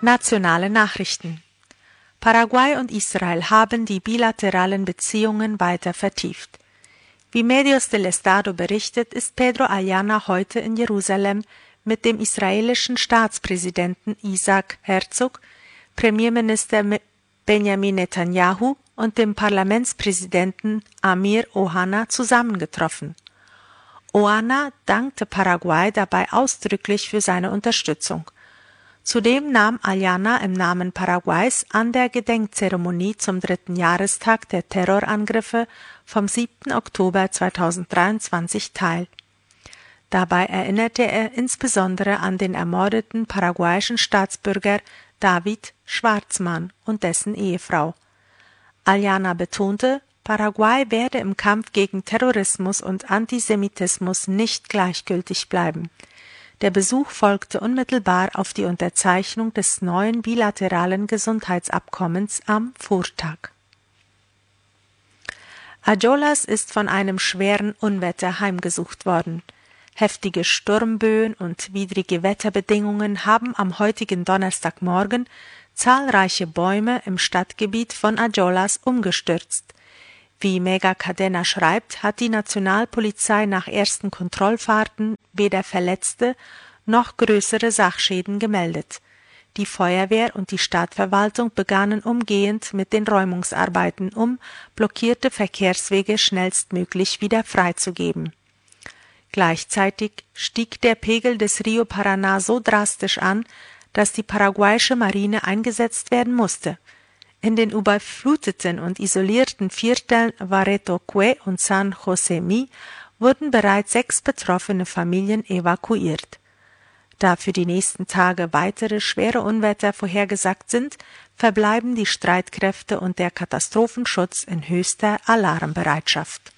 Nationale Nachrichten. Paraguay und Israel haben die bilateralen Beziehungen weiter vertieft. Wie Medios del Estado berichtet, ist Pedro Ayala heute in Jerusalem mit dem israelischen Staatspräsidenten Isaac Herzog, Premierminister Benjamin Netanyahu und dem Parlamentspräsidenten Amir Ohana zusammengetroffen. Ohana dankte Paraguay dabei ausdrücklich für seine Unterstützung. Zudem nahm Ayala im Namen Paraguays an der Gedenkzeremonie zum 3. Jahrestag der Terrorangriffe vom 7. Oktober 2023 teil. Dabei erinnerte er insbesondere an den ermordeten paraguayischen Staatsbürger David Schwarzmann und dessen Ehefrau. Ayala betonte, Paraguay werde im Kampf gegen Terrorismus und Antisemitismus nicht gleichgültig bleiben. Der Besuch folgte unmittelbar auf die Unterzeichnung des neuen bilateralen Gesundheitsabkommens am Vortag. Ayolas ist von einem schweren Unwetter heimgesucht worden. Heftige Sturmböen und widrige Wetterbedingungen haben am heutigen Donnerstagmorgen zahlreiche Bäume im Stadtgebiet von Ayolas umgestürzt. Wie Mega Cadena schreibt, hat die Nationalpolizei nach ersten Kontrollfahrten weder Verletzte noch größere Sachschäden gemeldet. Die Feuerwehr und die Stadtverwaltung begannen umgehend mit den Räumungsarbeiten, um blockierte Verkehrswege schnellstmöglich wieder freizugeben. Gleichzeitig stieg der Pegel des Rio Paraná so drastisch an, dass die paraguayische Marine eingesetzt werden musste. In den überfluteten und isolierten Vierteln Varetoque und San José Mí wurden bereits 6 betroffene Familien evakuiert. Da für die nächsten Tage weitere schwere Unwetter vorhergesagt sind, verbleiben die Streitkräfte und der Katastrophenschutz in höchster Alarmbereitschaft.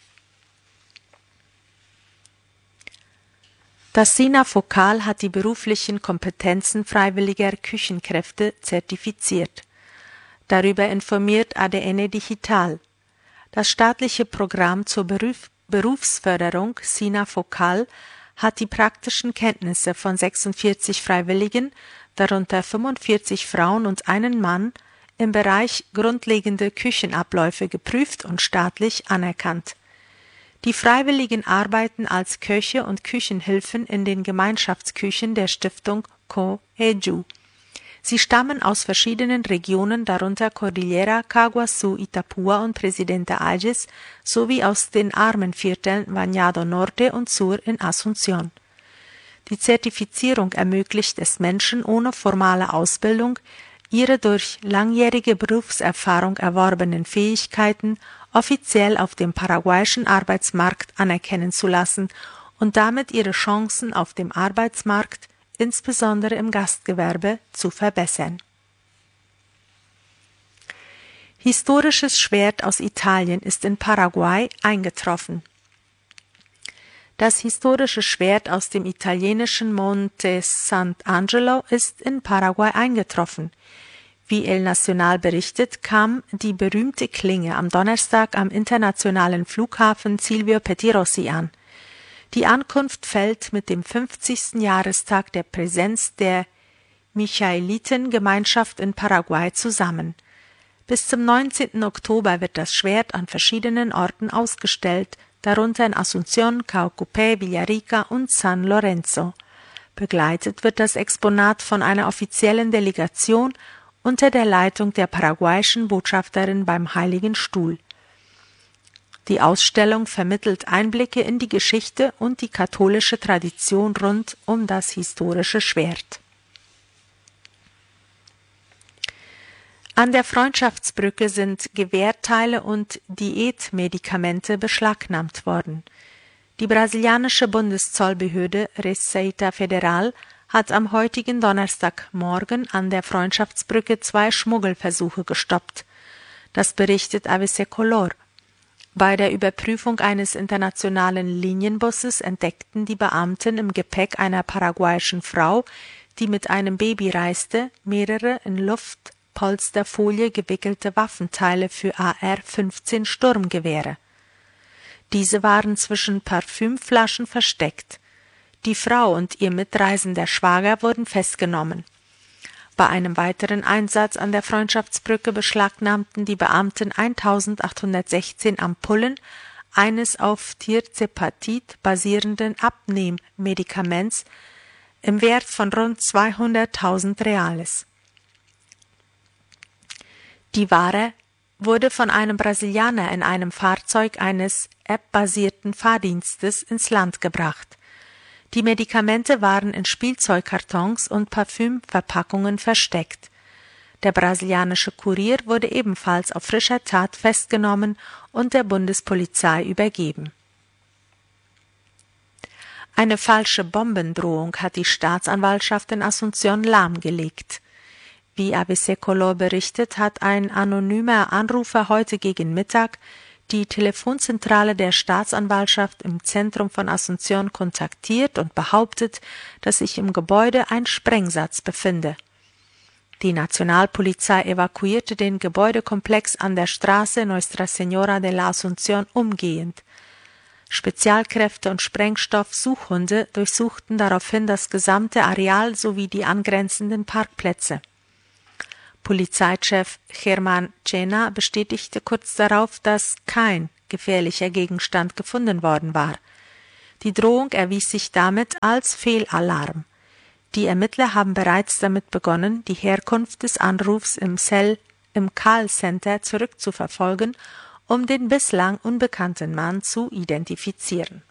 Das SINA-Focal hat die beruflichen Kompetenzen freiwilliger Küchenkräfte zertifiziert. Darüber informiert ADN Digital. Das staatliche Programm zur Berufsförderung SINA-Focal hat die praktischen Kenntnisse von 46 Freiwilligen, darunter 45 Frauen und einen Mann, im Bereich grundlegende Küchenabläufe geprüft und staatlich anerkannt. Die Freiwilligen arbeiten als Köche und Küchenhilfen in den Gemeinschaftsküchen der Stiftung Co-Eju. Sie stammen aus verschiedenen Regionen, darunter Cordillera, Caguazú, Itapúa und Presidente Ayes, sowie aus den Armenvierteln Bañado Norte und Sur in Asunción. Die Zertifizierung ermöglicht es Menschen ohne formale Ausbildung, ihre durch langjährige Berufserfahrung erworbenen Fähigkeiten offiziell auf dem paraguayischen Arbeitsmarkt anerkennen zu lassen und damit ihre Chancen auf dem Arbeitsmarkt, insbesondere im Gastgewerbe, zu verbessern. Historisches Schwert aus Italien ist in Paraguay eingetroffen. Das historische Schwert aus dem italienischen Monte Sant'Angelo ist in Paraguay eingetroffen. Wie El Nacional berichtet, kam die berühmte Klinge am Donnerstag am internationalen Flughafen Silvio Pettirossi an. Die Ankunft fällt mit dem 50. Jahrestag der Präsenz der Michaelitengemeinschaft in Paraguay zusammen. Bis zum 19. Oktober wird das Schwert an verschiedenen Orten ausgestellt, darunter in Asunción, Caucupé, Villarrica und San Lorenzo. Begleitet wird das Exponat von einer offiziellen Delegation unter der Leitung der paraguayischen Botschafterin beim Heiligen Stuhl. Die Ausstellung vermittelt Einblicke in die Geschichte und die katholische Tradition rund um das historische Schwert. An der Freundschaftsbrücke sind Gewehrteile und Diätmedikamente beschlagnahmt worden. Die brasilianische Bundeszollbehörde Receita Federal hat am heutigen Donnerstagmorgen an der Freundschaftsbrücke 2 Schmuggelversuche gestoppt. Das berichtet ABC Color. Bei der Überprüfung eines internationalen Linienbusses entdeckten die Beamten im Gepäck einer paraguayischen Frau, die mit einem Baby reiste, mehrere in Luftpolsterfolie gewickelte Waffenteile für AR-15 Sturmgewehre. Diese waren zwischen Parfümflaschen versteckt. Die Frau und ihr mitreisender Schwager wurden festgenommen. Bei einem weiteren Einsatz an der Freundschaftsbrücke beschlagnahmten die Beamten 1816 Ampullen eines auf Tirzepatid basierenden Abnehmmedikaments im Wert von rund 200.000 Reales. Die Ware wurde von einem Brasilianer in einem Fahrzeug eines App-basierten Fahrdienstes ins Land gebracht. Die Medikamente waren in Spielzeugkartons und Parfümverpackungen versteckt. Der brasilianische Kurier wurde ebenfalls auf frischer Tat festgenommen und der Bundespolizei übergeben. Eine falsche Bombendrohung hat die Staatsanwaltschaft in Asunción lahmgelegt. Wie ABC Color berichtet, hat ein anonymer Anrufer heute gegen Mittag die Telefonzentrale der Staatsanwaltschaft im Zentrum von Asunción kontaktiert und behauptet, dass sich im Gebäude ein Sprengsatz befinde. Die Nationalpolizei evakuierte den Gebäudekomplex an der Straße Nuestra Señora de la Asunción umgehend. Spezialkräfte und Sprengstoffsuchhunde durchsuchten daraufhin das gesamte Areal sowie die angrenzenden Parkplätze. Polizeichef Germán Cena bestätigte kurz darauf, dass kein gefährlicher Gegenstand gefunden worden war. Die Drohung erwies sich damit als Fehlalarm. Die Ermittler haben bereits damit begonnen, die Herkunft des Anrufs im Call-Center zurückzuverfolgen, um den bislang unbekannten Mann zu identifizieren.